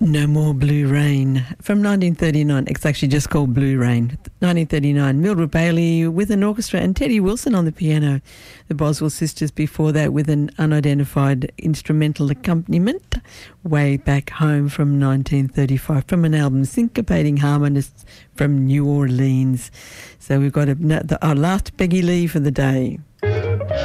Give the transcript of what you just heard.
No More Blue Rain from 1939. It's actually just called Blue Rain. 1939. Mildred Bailey with an orchestra and Teddy Wilson on the piano. The Boswell Sisters before that with an unidentified instrumental accompaniment. Way Back Home from 1935 from an album Syncopating Harmonists from New Orleans. So we've got our last Peggy Lee for the day.